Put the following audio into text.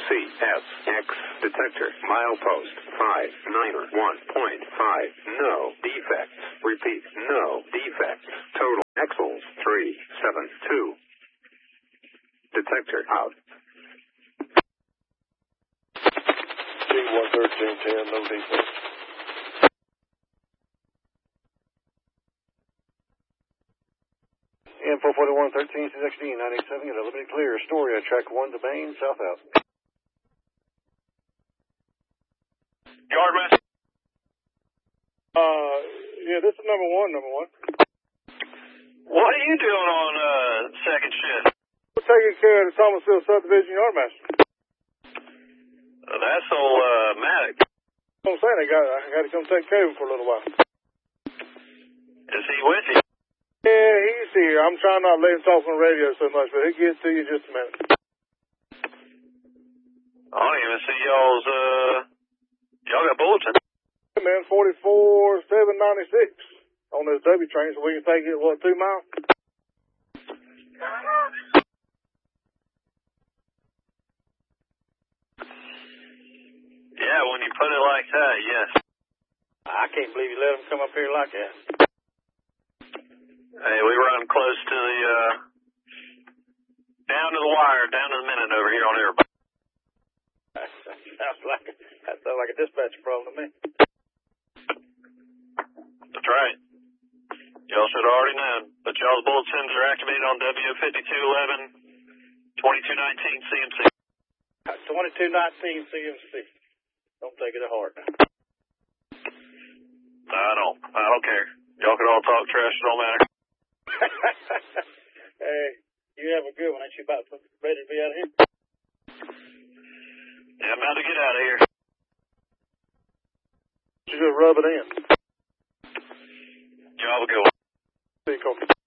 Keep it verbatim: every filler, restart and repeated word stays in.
C S X detector milepost five nine one point five. No defects. Repeat, no defects. Total axles three seven two. Detector out. G one thirteen ten, no defects. N four forty-one thirteen, C X D nine eight seven, get a limited clear. Astoria, track one to Main, south out. Yardmaster. Uh, yeah, this is number one, number one. What are you doing on uh, second shift? We're taking care of the Thomasville Subdivision Yardmaster. Uh, that's old uh, Maddox. I'm saying I got, I got to come take care of him for a little while. Is he with you? Yeah, he's here. I'm trying not to let him talk on the radio so much, but he'll get to you in just a minute. I don't even see y'all's, uh, y'all got bulletin. Hey, man, forty-four seven ninety-six on this W train, so we can take it, what, two miles? Yeah, when you put it like that, yes. I can't believe you let him come up here like that. Hey, we run close to the, uh, down to the wire, down to the minute over here on everybody. That sounds like a, that sounds like a dispatcher problem to me. That's right. Y'all should have already known. But y'all's bulletins are activated on W fifty-two eleven, twenty-two nineteen C M C. twenty-two nineteen C M C. Don't take it to heart. I don't. I don't care. Y'all can all talk trash. It don't matter. Hey, you have a good one. Ain't you about ready to be out of here? Yeah, I'm about to get out of here. You just rub it in. Y'all have a good one. See you, Coffee.